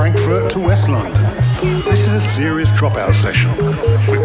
Frankfurt to West London. This is a serious dropout session.